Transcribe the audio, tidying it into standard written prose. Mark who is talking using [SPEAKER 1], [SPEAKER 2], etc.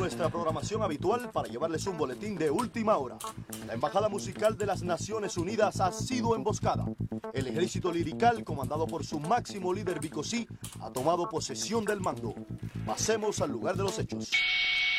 [SPEAKER 1] nuestra programación habitual para llevarles un boletín de última hora. La Embajada Musical de las Naciones Unidas ha sido emboscada. El ejército lirical, comandado por su máximo líder Bicosí, ha tomado posesión del mando. Pasemos al lugar de los hechos.